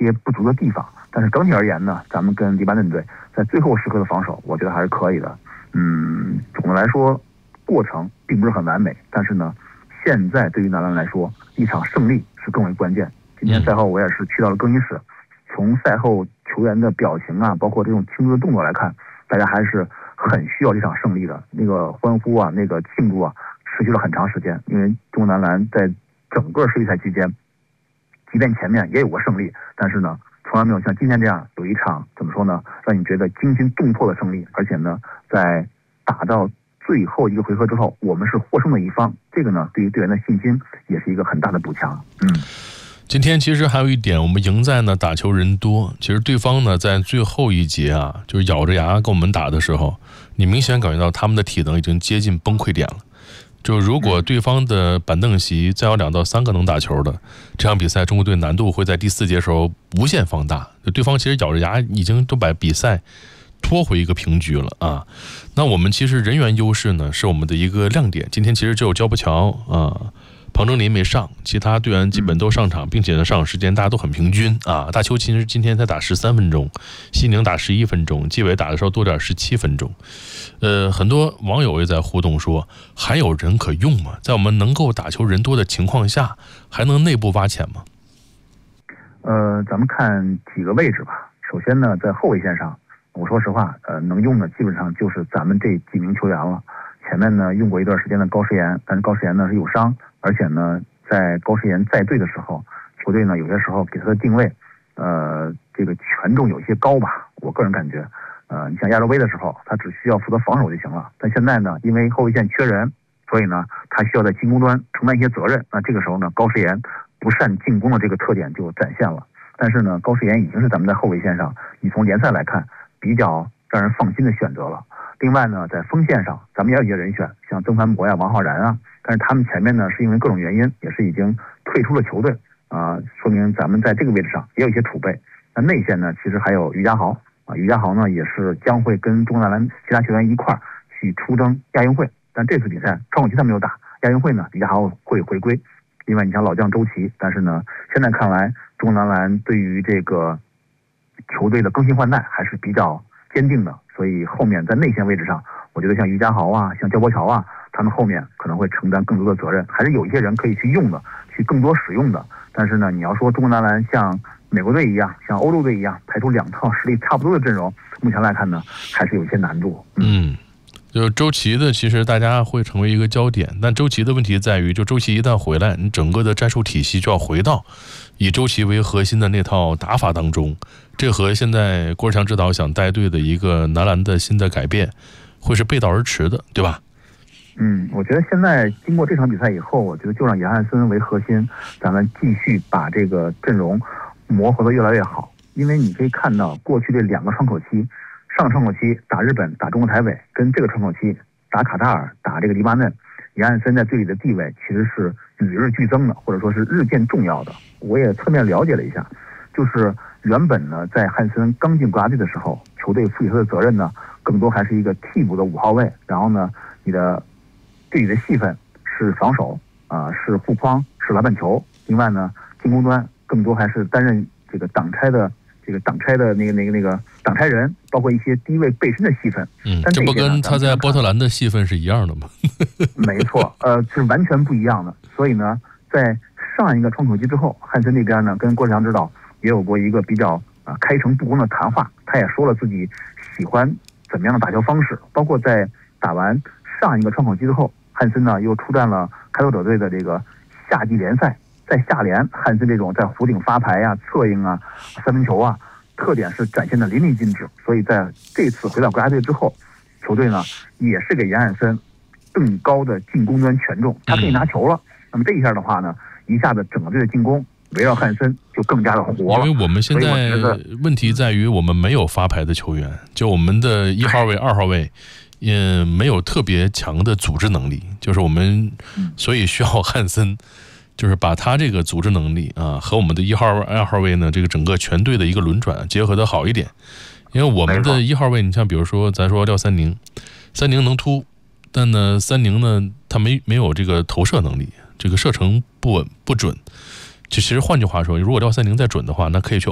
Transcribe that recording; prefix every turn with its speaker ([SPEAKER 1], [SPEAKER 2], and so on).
[SPEAKER 1] 些不足的地方。但是整体而言呢，咱们跟黎巴嫩队在最后时刻的防守，我觉得还是可以的。总的来说，过程并不是很完美，但是呢，现在对于男篮来说，一场胜利是更为关键。今天赛后我也是去到了更衣室，从赛后球员的表情啊，包括这种庆祝的动作来看，大家还是很需要这场胜利的。那个欢呼啊，那个庆祝啊，持续了很长时间。因为中国男篮在整个世预赛期间，即便前面也有过胜利，但是呢，从来没有像今天这样有一场怎么说呢，让你觉得惊心动魄的胜利。而且呢，在打到最后一个回合之后，我们是获胜的一方，这个呢，对于队员的信心也是一个很大的补强。
[SPEAKER 2] 今天其实还有一点，我们赢在呢打球人多。其实对方呢在最后一节啊，就是咬着牙跟我们打的时候，你明显感觉到他们的体能已经接近崩溃点了。就如果对方的板凳席再有2到3个能打球的，这场比赛中国队难度会在第4节时候无限放大。对方其实咬着牙已经都把比赛拖回一个平局了啊。那我们其实人员优势呢是我们的一个亮点。今天其实只有焦博乔啊、庞征林没上，其他队员基本都上场，并且呢上场时间大家都很平均啊。大邱其实今天才打13分钟，西宁打11分钟，季伟打的时候多点17分钟。很多网友也在互动说，还有人可用吗？在我们能够打球人多的情况下，还能内部挖潜吗？
[SPEAKER 1] 咱们看几个位置吧。首先呢，在后卫线上，我说实话，能用的基本上就是咱们这几名球员了。前面呢用过一段时间的高诗岩，但是高诗岩呢是有伤，而且呢在高诗岩在队的时候，球队呢有些时候给他的定位，这个权重有一些高吧，我个人感觉。你像亚洲杯的时候，他只需要负责防守就行了。但现在呢，因为后卫线缺人，所以呢他需要在进攻端承担一些责任。那这个时候呢，高诗岩不善进攻的这个特点就展现了。但是呢，高诗岩已经是咱们在后卫线上，你从联赛来看比较让人放心的选择了。另外呢，在锋线上，咱们也有一些人选，像曾凡博呀、王浩然啊，但是他们前面呢是因为各种原因，也是已经退出了球队啊，说明咱们在这个位置上也有一些储备。那内线呢，其实还有于家豪啊，于家豪呢也是将会跟中国男篮其他球员一块儿去出征亚运会，但这次比赛窗口期他没有打，亚运会呢于家豪会回归。另外，你像老将周琦，但是呢，现在看来中国男篮对于这个球队的更新换代还是比较坚定的，所以后面在内线位置上，我觉得像于家豪啊、像焦博乔啊，他们后面可能会承担更多的责任，还是有一些人可以去用的，去更多使用的。但是呢，你要说中国男篮像美国队一样，像欧洲队一样排出2套实力差不多的阵容，目前来看呢，还是有一些难度。
[SPEAKER 2] 就是周琦的，其实大家会成为一个焦点，但周琦的问题在于，就周琦一旦回来，你整个的战术体系就要回到以周琦为核心的那套打法当中，这和现在郭士强指导想带队的一个男篮的新的改变，会是背道而驰的，对吧？
[SPEAKER 1] 我觉得现在经过这场比赛以后，我觉得就让杨汉森为核心，咱们继续把这个阵容磨合得越来越好。因为你可以看到过去这2个窗口期，上窗口期打日本、打中国台北，跟这个窗口期打卡塔尔、打这个黎巴嫩，杨汉森在队里的地位其实是与日俱增的，或者说是日渐重要的。我也侧面了解了一下，就是原本呢，在汉森刚进国家队的时候，球队赋予他的责任呢，更多还是一个替补的5号位，然后呢，你的队里的戏份是防守是护框，是篮板球。另外呢，进攻端更多还是担任这个挡拆的那个挡拆人，包括一些低位背身的戏份。
[SPEAKER 2] 这不跟他在波特兰的戏份是一样的吗？
[SPEAKER 1] 没错，是完全不一样的。所以呢，在上一个窗口期之后，汉森那边呢跟郭士强指导也有过一个比较开诚布公的谈话，他也说了自己喜欢怎么样的打球方式，包括在打完上一个窗口期之后，汉森呢又出战了开拓者队的这个夏季联赛。在夏联，汉森这种在弧顶发牌啊、策应啊、三分球啊，特点是展现的淋漓尽致。所以在这次回到国家队之后，球队呢也是给杨汉森更高的进攻端权重，他可以拿球了。那么这一下的话呢，一下子整个队的进攻围绕汉森就更加的活了。
[SPEAKER 2] 因为我们现在问题在于我们没有发牌的球员，就我们的1号位、2号位也没有特别强的组织能力，就是我们所以需要汉森。就是把他这个组织能力啊和我们的1号、2号位呢，这个整个全队的一个轮转结合的好一点。因为我们的1号位，你像比如说咱说廖三宁能突，但呢三宁呢他没有这个投射能力，这个射程不稳不准。其实换句话说，如果廖三宁再准的话，那可以去